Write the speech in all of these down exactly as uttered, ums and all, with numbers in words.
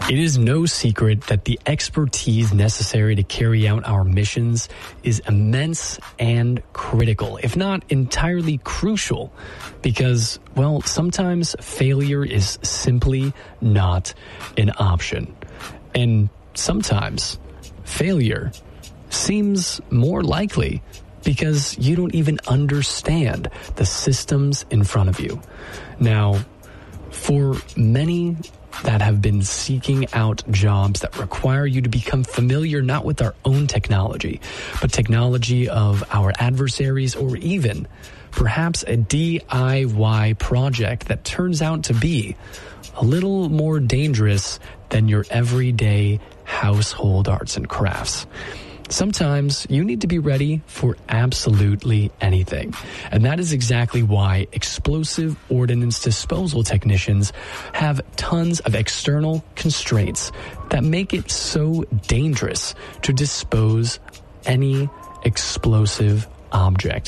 It is no secret that the expertise necessary to carry out our missions is immense and critical, if not entirely crucial, because, well, sometimes failure is simply not an option. And sometimes failure seems more likely because you don't even understand the systems in front of you. Now, for many that have been seeking out jobs that require you to become familiar not with our own technology, but technology of our adversaries, or even perhaps a D I Y project that turns out to be a little more dangerous than your everyday household arts and crafts. Sometimes you need to be ready for absolutely anything. And that is exactly why explosive ordnance disposal technicians have tons of external constraints that make it so dangerous to dispose any explosive object.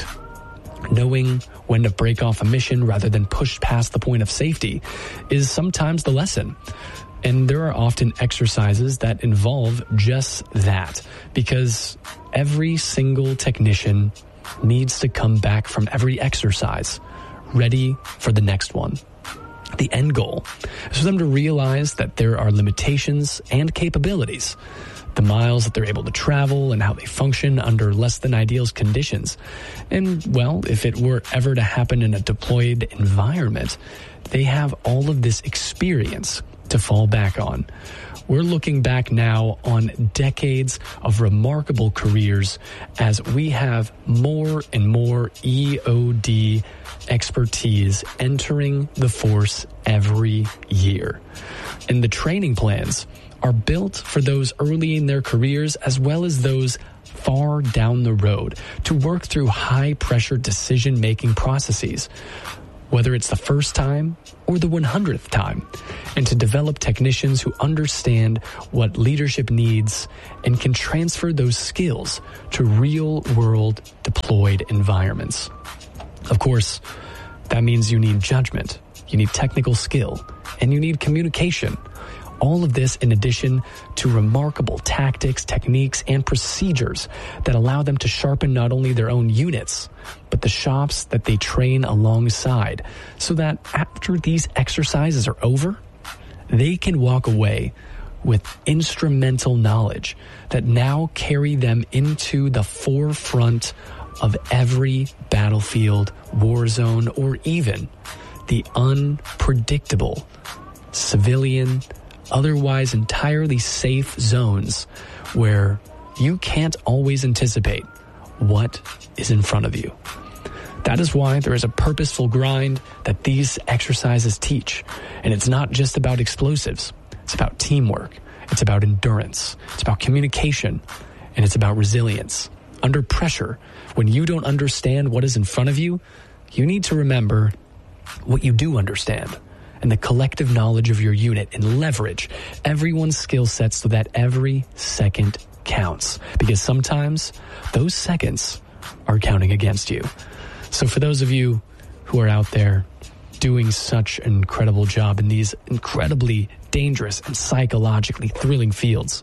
Knowing when to break off a mission rather than push past the point of safety is sometimes the lesson. And there are often exercises that involve just that, because every single technician needs to come back from every exercise ready for the next one. The end goal is for them to realize that there are limitations and capabilities, the miles that they're able to travel and how they function under less than ideal conditions. And, well, if it were ever to happen in a deployed environment, they have all of this experience to fall back on. We're looking back now on decades of remarkable careers as we have more and more E O D expertise entering the force every year. And the training plans are built for those early in their careers as well as those far down the road to work through high-pressure decision-making processes, whether it's the first time or the one hundredth time, and to develop technicians who understand what leadership needs and can transfer those skills to real-world deployed environments. Of course, that means you need judgment, you need technical skill, and you need communication. All of this in addition to remarkable tactics, techniques, and procedures that allow them to sharpen not only their own units, but the shops that they train alongside, so that after these exercises are over, they can walk away with instrumental knowledge that now carry them into the forefront of every battlefield, war zone, or even the unpredictable civilian, otherwise entirely safe zones where you can't always anticipate what is in front of you. That is why there is a purposeful grind that these exercises teach. And it's not just about explosives. It's about teamwork. It's about endurance. It's about communication. And it's about resilience. Under pressure, when you don't understand what is in front of you, you need to remember what you do understand and the collective knowledge of your unit, and leverage everyone's skill sets so that every second counts. Because sometimes those seconds are counting against you. So for those of you who are out there doing such an incredible job in these incredibly dangerous and psychologically thrilling fields,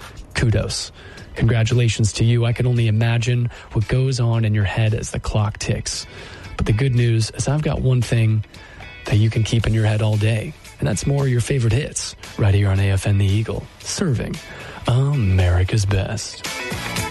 kudos. Congratulations to you. I can only imagine what goes on in your head as the clock ticks. But the good news is I've got one thing that you can keep in your head all day, and that's more of your favorite hits right here on A F N The Eagle, serving America's best.